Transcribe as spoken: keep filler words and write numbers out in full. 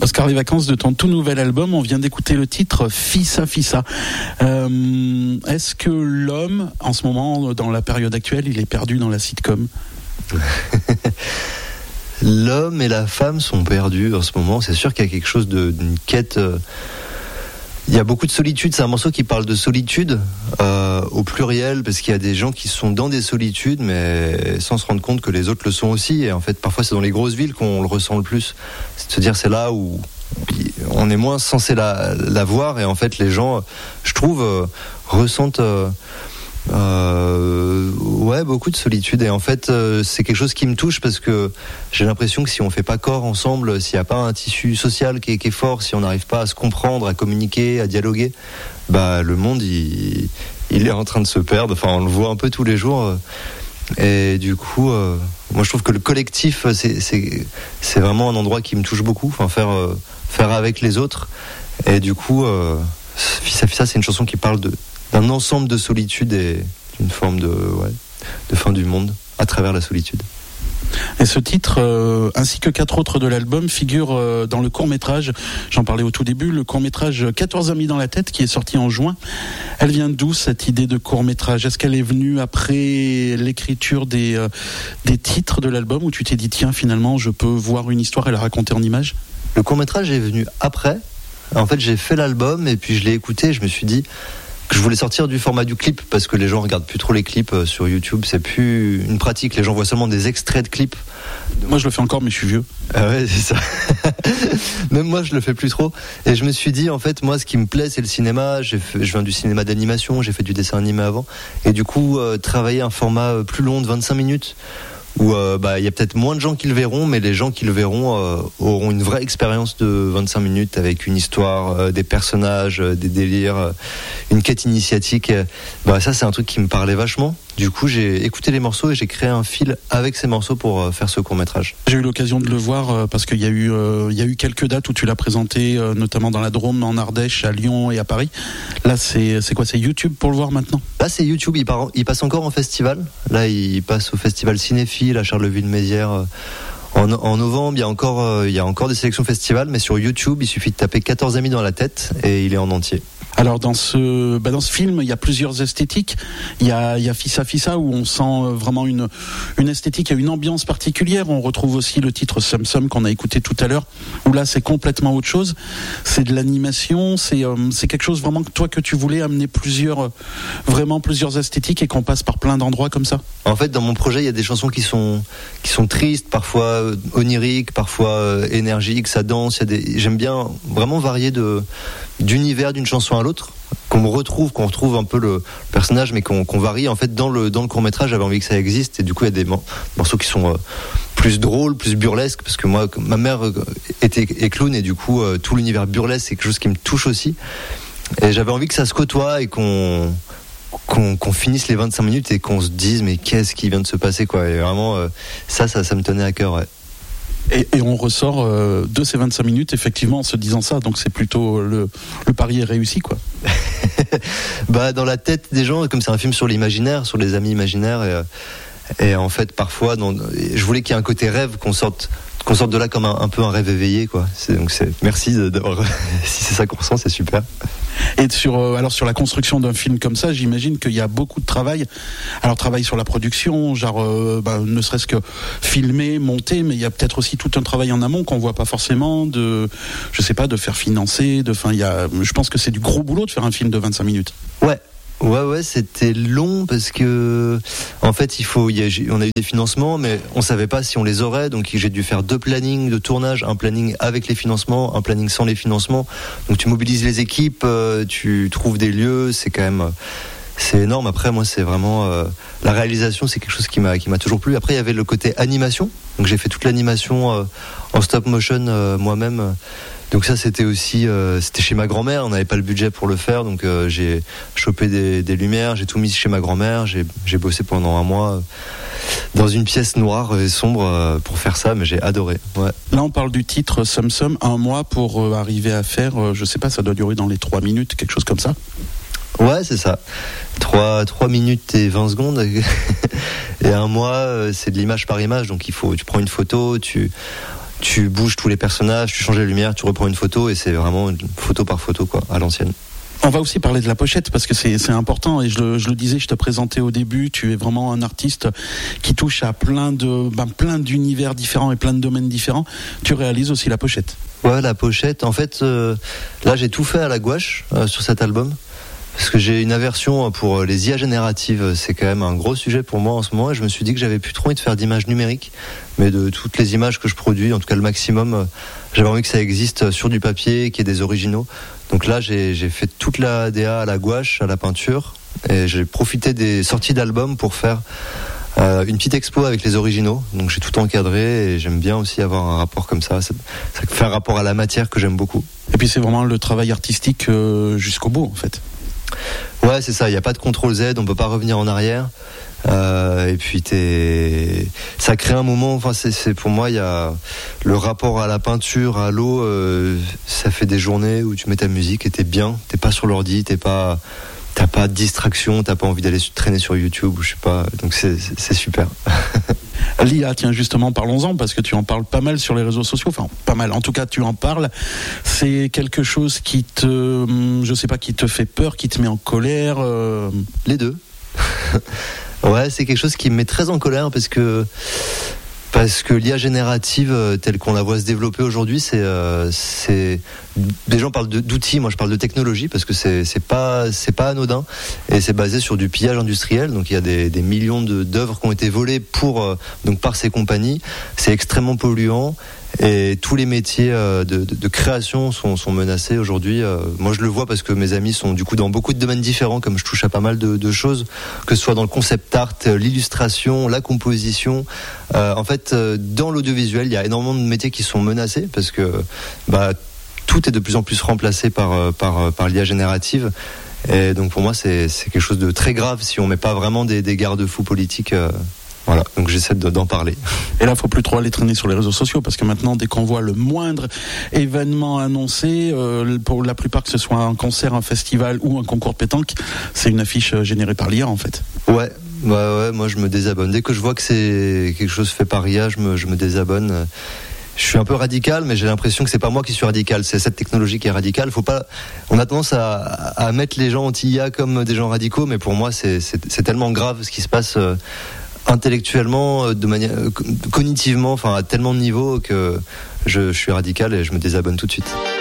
Oscar Les Vacances, de ton tout nouvel album, on vient d'écouter le titre Fissa Fissa. Euh, est-ce que l'homme, en ce moment, dans la période actuelle, il est perdu dans la sitcom? L'homme et la femme sont perdus en ce moment. C'est sûr qu'il y a quelque chose de, d'une quête. Euh, il y a beaucoup de solitude. C'est un morceau qui parle de solitude euh, au pluriel, parce qu'il y a des gens qui sont dans des solitudes, mais sans se rendre compte que les autres le sont aussi. Et en fait, parfois, c'est dans les grosses villes qu'on le ressent le plus. C'est-à-dire, c'est là où on est moins censé la, la voir. Et en fait, les gens, je trouve, euh, ressentent... Euh, Euh, ouais, beaucoup de solitude. Et en fait, euh, c'est quelque chose qui me touche, parce que j'ai l'impression que si on fait pas corps ensemble, s'il n'y a pas un tissu social qui est, qui est fort, si on n'arrive pas à se comprendre, à communiquer, à dialoguer, bah le monde il, il est en train de se perdre. Enfin, on le voit un peu tous les jours. Et du coup, euh, moi je trouve que le collectif, c'est, c'est, c'est vraiment un endroit qui me touche beaucoup. Enfin, faire, euh, faire avec les autres. Et du coup, euh, Fissa Fissa, c'est une chanson qui parle de d'un ensemble de solitude et d'une forme de, ouais, de fin du monde à travers la solitude. Et ce titre, euh, ainsi que quatre autres de l'album, figurent euh, dans le court-métrage, j'en parlais au tout début, le court-métrage quatorze amis dans la tête, qui est sorti en juin. Elle vient d'où, cette idée de court-métrage? Est-ce qu'elle est venue après l'écriture des, euh, des titres de l'album, où tu t'es dit, tiens, finalement, je peux voir une histoire et la raconter en images? Le court-métrage est venu après. En fait, j'ai fait l'album et puis je l'ai écouté et je me suis dit que je voulais sortir du format du clip, parce que les gens regardent plus trop les clips sur YouTube, c'est plus une pratique, les gens voient seulement des extraits de clips. Moi je le fais encore, mais je suis vieux. Ah ouais, c'est ça. Même moi je le fais plus trop. Et je me suis dit, en fait, moi ce qui me plaît c'est le cinéma. J'ai fait, je viens du cinéma d'animation, j'ai fait du dessin animé avant, et du coup euh, travailler un format plus long de vingt-cinq minutes, où euh, bah, y a peut-être moins de gens qui le verront, mais les gens qui le verront euh, auront une vraie expérience de vingt-cinq minutes, avec une histoire, euh, des personnages, euh, des délires, euh, une quête initiatique. Euh, bah, ça c'est un truc qui me parlait vachement. Du coup, j'ai écouté les morceaux et j'ai créé un fil avec ces morceaux pour euh, faire ce court-métrage. J'ai eu l'occasion de le voir euh, parce qu'il y a eu, euh, il y a eu quelques dates où tu l'as présenté, euh, notamment dans la Drôme, en Ardèche, à Lyon et à Paris. Là, c'est, c'est quoi? C'est YouTube pour le voir maintenant? Là, c'est YouTube. Il, part, il passe encore en festival. Là, il passe au festival Cinéphile à Charleville-Mézières. Euh, en, en novembre, il y a encore, euh, il y a encore des sélections festivals, mais sur YouTube, il suffit de taper quatorze amis dans la tête et il est en entier. Alors dans ce, bah dans ce film, il y a plusieurs esthétiques. Il y a, il y a Fissa Fissa, où on sent vraiment une, une esthétique et une ambiance particulière. On retrouve aussi le titre Sum Sum qu'on a écouté tout à l'heure, où là c'est complètement autre chose. C'est de l'animation, c'est, euh, c'est quelque chose vraiment que toi que tu voulais amener plusieurs, euh, vraiment plusieurs esthétiques, et qu'on passe par plein d'endroits comme ça. En fait, dans mon projet, il y a des chansons qui sont, qui sont tristes, parfois oniriques, parfois énergiques, ça danse. Il y a des, j'aime bien vraiment varier de, d'univers d'une chanson à l'autre, qu'on me retrouve, qu'on retrouve un peu le personnage, mais qu'on, qu'on varie. En fait, dans le, dans le court-métrage, j'avais envie que ça existe, et du coup, il y a des morceaux qui sont euh, plus drôles, plus burlesques, parce que moi, ma mère était est clown, et du coup, euh, tout l'univers burlesque, c'est quelque chose qui me touche aussi. Et j'avais envie que ça se côtoie et qu'on, qu'on, qu'on finisse les vingt-cinq minutes et qu'on se dise, mais qu'est-ce qui vient de se passer, quoi. Et vraiment, euh, ça, ça, ça me tenait à cœur, ouais. Et, et on ressort euh, de ces vingt-cinq minutes, effectivement, en se disant ça. Donc c'est plutôt le, le pari est réussi, quoi. Bah, dans la tête des gens, comme c'est un film sur l'imaginaire, sur les amis imaginaires, et, et en fait, parfois, dans, je voulais qu'il y ait un côté rêve, qu'on sorte, qu'on sorte de là comme un, un peu un rêve éveillé, quoi. C'est, donc c'est, merci d'avoir, si c'est ça qu'on ressent, c'est super. Et sur, euh, alors sur la construction d'un film comme ça, j'imagine qu'il y a beaucoup de travail. Alors travail sur la production, genre euh, bah, ne serait-ce que filmer, monter, mais il y a peut-être aussi tout un travail en amont qu'on voit pas forcément. De, je sais pas, de faire financer. De, enfin, il y a, je pense que c'est du gros boulot de faire un film de vingt-cinq minutes. Ouais. Ouais, ouais, c'était long parce que, en fait, il faut, il y a, on a eu des financements, mais on savait pas si on les aurait, donc j'ai dû faire deux plannings de tournage, un planning avec les financements, un planning sans les financements. Donc tu mobilises les équipes, euh, tu trouves des lieux, c'est quand même, c'est énorme. Après, moi, c'est vraiment, euh, la réalisation, c'est quelque chose qui m'a, qui m'a toujours plu. Après, il y avait le côté animation, donc j'ai fait toute l'animation euh, en stop motion euh, moi-même. Donc ça, c'était aussi, euh, c'était chez ma grand-mère, on n'avait pas le budget pour le faire, donc euh, j'ai chopé des, des lumières, j'ai tout mis chez ma grand-mère, j'ai, j'ai bossé pendant un mois euh, dans une pièce noire et sombre euh, pour faire ça, mais j'ai adoré. Ouais. Là, on parle du titre Sum Sum, un mois pour euh, arriver à faire, euh, je sais pas, ça doit durer dans les trois minutes, quelque chose comme ça. Ouais, c'est ça. trois minutes et vingt secondes. Et un mois, c'est de l'image par image, donc il faut, tu prends une photo, tu... tu bouges tous les personnages, tu changes les lumières, tu reprends une photo et c'est vraiment une photo par photo quoi, à l'ancienne. On va aussi parler de la pochette parce que c'est, c'est important et je le, je le disais, je te présentais au début, tu es vraiment un artiste qui touche à plein de, ben, plein d'univers différents et plein de domaines différents. Tu réalises aussi la pochette. Ouais, la pochette, en fait, euh, là j'ai tout fait à la gouache euh, sur cet album. Parce que j'ai une aversion pour les I A génératives, c'est quand même un gros sujet pour moi en ce moment et je me suis dit que j'avais plus trop envie de faire d'images numériques, mais de toutes les images que je produis, en tout cas le maximum, j'avais envie que ça existe sur du papier, qu'il y ait des originaux. Donc là j'ai, j'ai fait toute la D A à la gouache, à la peinture et j'ai profité des sorties d'albums pour faire euh, une petite expo avec les originaux. Donc j'ai tout encadré et j'aime bien aussi avoir un rapport comme ça, ça, ça fait un rapport à la matière que j'aime beaucoup. Et puis c'est vraiment le travail artistique euh, jusqu'au bout en fait. Ouais, c'est ça, il n'y a pas de contrôle Z, on peut pas revenir en arrière. Euh, et puis t'es... ça crée un moment, enfin c'est, c'est pour moi, il y a le rapport à la peinture, à l'eau, euh, ça fait des journées où tu mets ta musique et t'es bien, t'es pas sur l'ordi, t'es pas, t'as pas de distraction, t'as pas envie d'aller traîner sur YouTube ou je sais pas, donc c'est, c'est, c'est super. L'I A, tiens justement, parlons-en parce que tu en parles pas mal sur les réseaux sociaux, enfin pas mal, en tout cas tu en parles. C'est quelque chose qui te, je sais pas, qui te fait peur, qui te met en colère euh... Les deux. Ouais, c'est quelque chose qui me met très en colère parce que parce que l'I A générative telle qu'on la voit se développer aujourd'hui, c'est euh, c'est des gens parlent de, d'outils, moi je parle de technologie parce que c'est c'est pas c'est pas anodin et c'est basé sur du pillage industriel. Donc il y a des, des millions de, d'œuvres qui ont été volées pour euh, donc par ces compagnies. C'est extrêmement polluant. Et tous les métiers de, de, de création sont, sont menacés aujourd'hui. Moi, je le vois parce que mes amis sont du coup dans beaucoup de domaines différents, comme je touche à pas mal de, de choses, que ce soit dans le concept art, l'illustration, la composition. Euh, en fait, dans l'audiovisuel, il y a énormément de métiers qui sont menacés parce que bah, tout est de plus en plus remplacé par, par, par l'I A générative. Et donc pour moi, c'est, c'est quelque chose de très grave si on met pas vraiment des, des garde-fous politiques. Euh, Voilà, donc j'essaie de, d'en parler. Et là, il faut plus trop aller traîner sur les réseaux sociaux parce que maintenant, dès qu'on voit le moindre événement annoncé, euh, pour la plupart que ce soit un concert, un festival ou un concours de pétanque, c'est une affiche générée par l'I A en fait. Ouais, ouais, ouais, moi je me désabonne. Dès que je vois que c'est quelque chose fait par I A, je me, je me désabonne. Je suis un peu radical, mais j'ai l'impression que c'est pas moi qui suis radical, c'est cette technologie qui est radicale. Faut pas, on a tendance à, à mettre les gens anti-I A comme des gens radicaux, mais pour moi c'est, c'est, c'est tellement grave ce qui se passe. Euh, intellectuellement, de manière cognitivement, enfin à tellement de niveaux que je, je suis radical et je me désabonne tout de suite.